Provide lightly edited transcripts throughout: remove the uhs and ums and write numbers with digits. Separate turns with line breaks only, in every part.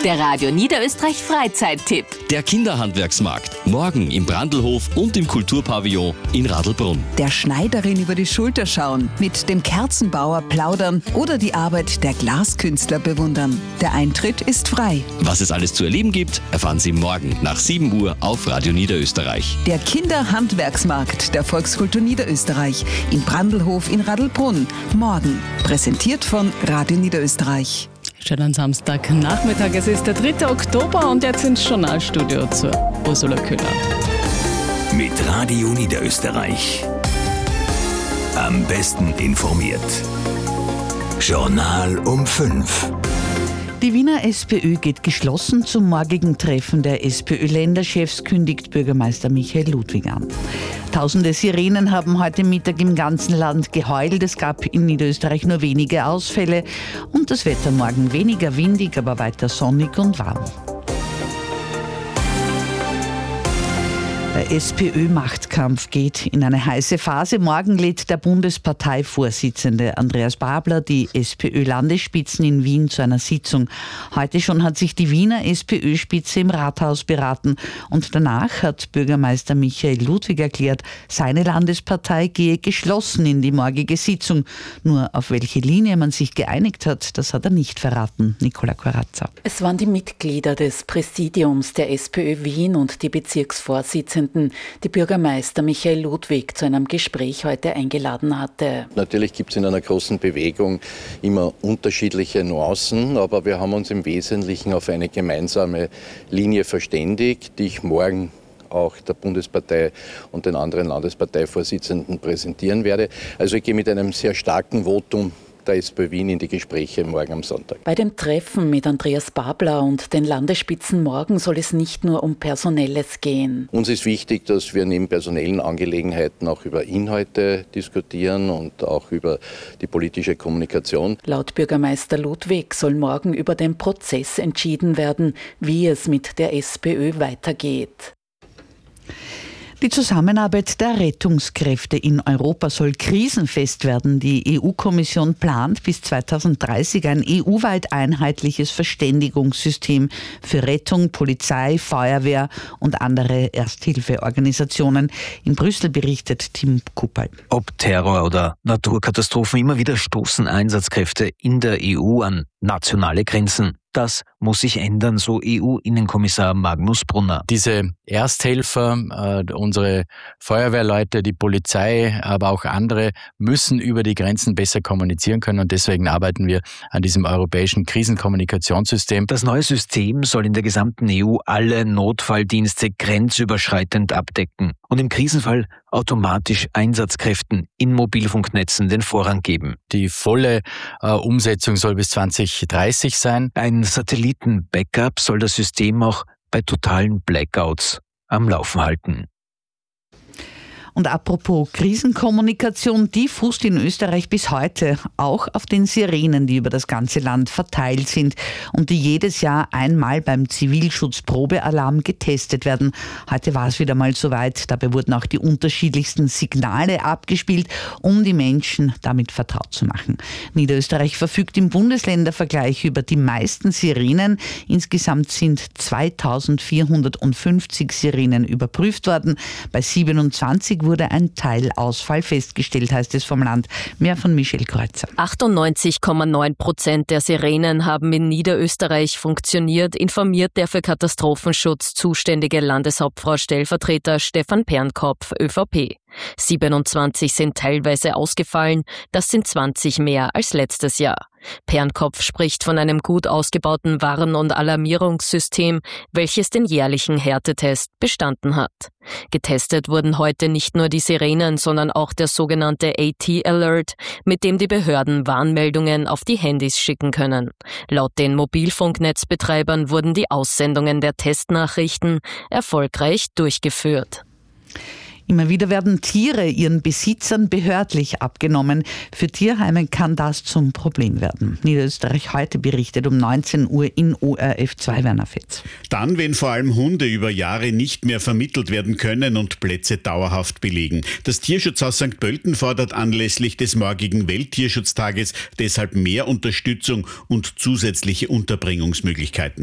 Der Radio Niederösterreich Freizeittipp.
Der Kinderhandwerksmarkt. Morgen im Brandlhof und im Kulturpavillon in Radlbrunn.
Der Schneiderin über die Schulter schauen, mit dem Kerzenbauer plaudern oder die Arbeit der Glaskünstler bewundern. Der Eintritt ist frei.
Was es alles zu erleben gibt, erfahren Sie morgen nach 7 Uhr auf Radio Niederösterreich.
Der Kinderhandwerksmarkt der Volkskultur Niederösterreich im Brandlhof in Radlbrunn. Morgen. Präsentiert von Radio Niederösterreich.
Schönen Samstagnachmittag. Es ist der 3. Oktober und jetzt ins Journalstudio zur Ursula Köhler.
Mit Radio Niederösterreich. Am besten informiert. Journal um 5.
Die Wiener SPÖ geht geschlossen zum morgigen Treffen der SPÖ-Länderchefs, kündigt Bürgermeister Michael Ludwig an. Tausende Sirenen haben heute Mittag im ganzen Land geheult. Es gab in Niederösterreich nur wenige Ausfälle und das Wetter morgen weniger windig, aber weiter sonnig und warm. Der SPÖ-Machtkampf geht in eine heiße Phase. Morgen lädt der Bundesparteivorsitzende Andreas Babler die SPÖ-Landesspitzen in Wien zu einer Sitzung. Heute schon hat sich die Wiener SPÖ-Spitze im Rathaus beraten und danach hat Bürgermeister Michael Ludwig erklärt, seine Landespartei gehe geschlossen in die morgige Sitzung. Nur auf welche Linie man sich geeinigt hat, das hat er nicht verraten. Nicola Corazza.
Es waren die Mitglieder des Präsidiums der SPÖ Wien und die Bezirksvorsitzenden, die Bürgermeister Michael Ludwig zu einem Gespräch heute eingeladen hatte.
Natürlich gibt es in einer großen Bewegung immer unterschiedliche Nuancen, aber wir haben uns im Wesentlichen auf eine gemeinsame Linie verständigt, die ich morgen auch der Bundespartei und den anderen Landesparteivorsitzenden präsentieren werde. Also ich gehe mit einem sehr starken Votum der SPÖ Wien in die Gespräche morgen am Sonntag.
Bei dem Treffen mit Andreas Babler und den Landesspitzen morgen soll es nicht nur um Personelles gehen.
Uns ist wichtig, dass wir neben personellen Angelegenheiten auch über Inhalte diskutieren und auch über die politische Kommunikation.
Laut Bürgermeister Ludwig soll morgen über den Prozess entschieden werden, wie es mit der SPÖ weitergeht.
Die Zusammenarbeit der Rettungskräfte in Europa soll krisenfest werden. Die EU-Kommission plant bis 2030 ein EU-weit einheitliches Verständigungssystem für Rettung, Polizei, Feuerwehr und andere Ersthilfeorganisationen. In Brüssel berichtet Tim Kuppel.
Ob Terror oder Naturkatastrophen, immer wieder stoßen Einsatzkräfte in der EU an nationale Grenzen. Das muss sich ändern, so EU-Innenkommissar Magnus Brunner.
Diese Ersthelfer, unsere Feuerwehrleute, die Polizei, aber auch andere müssen über die Grenzen besser kommunizieren können und deswegen arbeiten wir an diesem europäischen Krisenkommunikationssystem.
Das neue System soll in der gesamten EU alle Notfalldienste grenzüberschreitend abdecken und im Krisenfall automatisch Einsatzkräften in Mobilfunknetzen den Vorrang geben.
Die volle Umsetzung soll bis 2030 sein.
Ein Satelliten-Backup soll das System auch bei totalen Blackouts am Laufen halten.
Und apropos Krisenkommunikation, die fußt in Österreich bis heute auch auf den Sirenen, die über das ganze Land verteilt sind und die jedes Jahr einmal beim Zivilschutzprobealarm getestet werden. Heute war es wieder mal soweit. Dabei wurden auch die unterschiedlichsten Signale abgespielt, um die Menschen damit vertraut zu machen. Niederösterreich verfügt im Bundesländervergleich über die meisten Sirenen. Insgesamt sind 2450 Sirenen überprüft worden. Bei 27 wurde ein Teilausfall festgestellt, heißt es vom Land. Mehr von Michelle Kreuzer.
98,9% der Sirenen haben in Niederösterreich funktioniert, informiert der für Katastrophenschutz zuständige Landeshauptfrau-Stellvertreter Stefan Pernkopf, ÖVP. 27 sind teilweise ausgefallen, das sind 20 mehr als letztes Jahr. Pernkopf spricht von einem gut ausgebauten Warn- und Alarmierungssystem, welches den jährlichen Härtetest bestanden hat. Getestet wurden heute nicht nur die Sirenen, sondern auch der sogenannte AT-Alert, mit dem die Behörden Warnmeldungen auf die Handys schicken können. Laut den Mobilfunknetzbetreibern wurden die Aussendungen der Testnachrichten erfolgreich durchgeführt.
Immer wieder werden Tiere ihren Besitzern behördlich abgenommen. Für Tierheime kann das zum Problem werden. Niederösterreich heute berichtet um 19 Uhr in ORF2 Werner Fetz.
Dann, wenn vor allem Hunde über Jahre nicht mehr vermittelt werden können und Plätze dauerhaft belegen. Das Tierschutzhaus St. Pölten fordert anlässlich des morgigen Welttierschutztages deshalb mehr Unterstützung und zusätzliche Unterbringungsmöglichkeiten.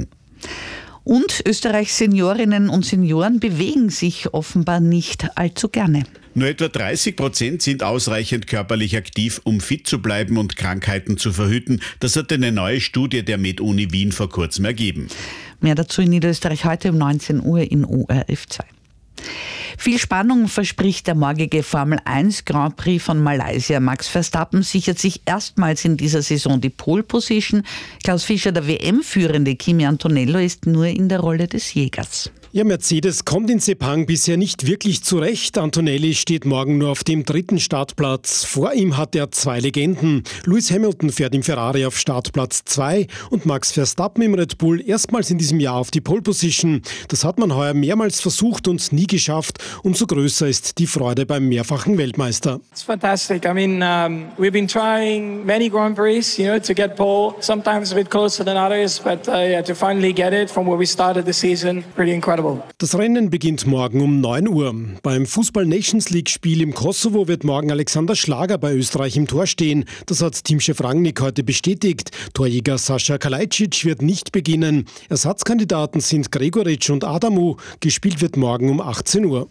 Und Österreichs Seniorinnen und Senioren bewegen sich offenbar nicht allzu gerne.
Nur etwa 30% sind ausreichend körperlich aktiv, um fit zu bleiben und Krankheiten zu verhüten. Das hat eine neue Studie der Med-Uni Wien vor kurzem ergeben.
Mehr dazu in Niederösterreich heute um 19 Uhr in ORF 2. Viel Spannung verspricht der morgige Formel 1 Grand Prix von Malaysia. Max Verstappen sichert sich erstmals in dieser Saison die Pole Position. Klaus Fischer, der WM-Führende Kimi Antonello, ist nur in der Rolle des Jägers.
Ja, Mercedes kommt in Sepang bisher nicht wirklich zurecht. Antonelli steht morgen nur auf dem 3. Startplatz. Vor ihm hat er 2 Legenden. Lewis Hamilton fährt im Ferrari auf Startplatz 2 und Max Verstappen im Red Bull erstmals in diesem Jahr auf die Pole Position. Das hat man heuer mehrmals versucht und nie geschafft. Umso größer ist die Freude beim mehrfachen Weltmeister.
It's fantastic. I mean, we've been trying many Grand Prix, to get pole. Sometimes a bit closer than others, but to finally get it from where we started the season, pretty incredible.
Das Rennen beginnt morgen um 9 Uhr. Beim Fußball-Nations-League-Spiel im Kosovo wird morgen Alexander Schlager bei Österreich im Tor stehen. Das hat Teamchef Rangnick heute bestätigt. Torjäger Sascha Kalajdzic wird nicht beginnen. Ersatzkandidaten sind Gregoritsch und Adamu. Gespielt wird morgen um 18 Uhr.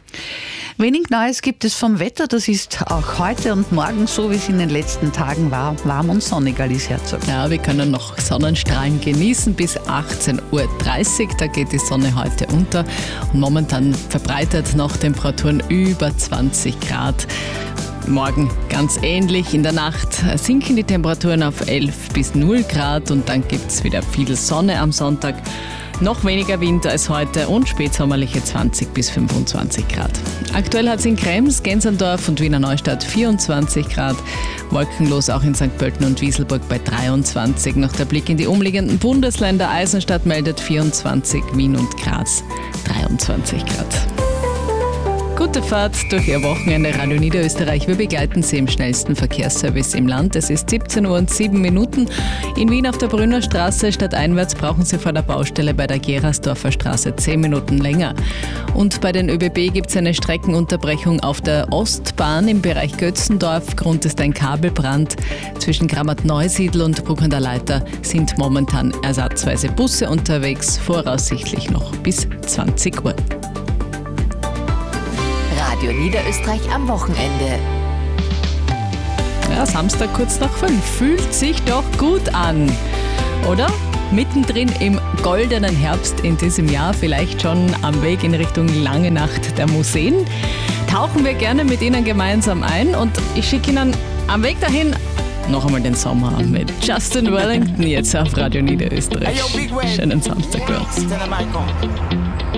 Wenig Neues gibt es vom Wetter. Das ist auch heute und morgen so, wie es in den letzten Tagen war. Warm und sonnig, Alice Herzog.
Ja, wir können noch Sonnenstrahlen genießen bis 18:30 Uhr. Da geht die Sonne heute unter. Und momentan verbreitet noch Temperaturen über 20 Grad. Morgen ganz ähnlich. In der Nacht sinken die Temperaturen auf 11 bis 0 Grad und dann gibt es wieder viel Sonne am Sonntag. Noch weniger Wind als heute und spätsommerliche 20 bis 25 Grad. Aktuell hat es in Krems, Gensendorf und Wiener Neustadt 24 Grad. Wolkenlos auch in St. Pölten und Wieselburg bei 23. Noch der Blick in die umliegenden Bundesländer. Eisenstadt meldet 24, Wien und Graz 23 Grad. Gute Fahrt durch Ihr Wochenende, Radio Niederösterreich. Wir begleiten Sie im schnellsten Verkehrsservice im Land. Es ist 17 Uhr und 7 Minuten. In Wien auf der Brünner Straße stadteinwärts brauchen Sie vor der Baustelle bei der Gerasdorfer Straße 10 Minuten länger. Und bei den ÖBB gibt es eine Streckenunterbrechung auf der Ostbahn im Bereich Götzendorf. Grund ist ein Kabelbrand. Zwischen Grammat-Neusiedl und Bruck an der Leiter sind momentan ersatzweise Busse unterwegs, voraussichtlich noch bis 20 Uhr.
Radio Niederösterreich am Wochenende.
Ja, Samstag kurz nach 5. Fühlt sich doch gut an, oder? Mittendrin im goldenen Herbst in diesem Jahr, vielleicht schon am Weg in Richtung Lange Nacht der Museen. Tauchen wir gerne mit Ihnen gemeinsam ein und ich schicke Ihnen am Weg dahin noch einmal den Sommer an mit Justin Wellington jetzt auf Radio Niederösterreich. Schönen Samstag noch.